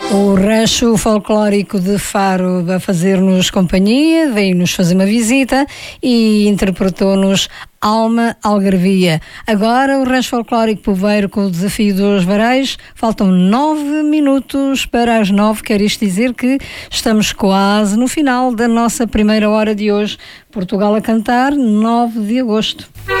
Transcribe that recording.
O Rancho Folclórico de Faro vai fazer-nos companhia, veio-nos fazer uma visita e interpretou-nos Alma Algarvia. Agora o Rancho Folclórico Poveiro com o desafio dos Vareios. Faltam 9 minutos para as 9. Quer isto dizer que estamos quase no final da nossa primeira hora de hoje. Portugal a cantar, 9 de agosto.